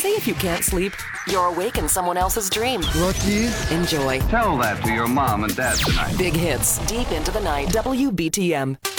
say if you can't sleep, you're awake in someone else's dream. Lucky. Enjoy. Tell that to your mom and dad tonight. Big hits, deep into the night. WBTM.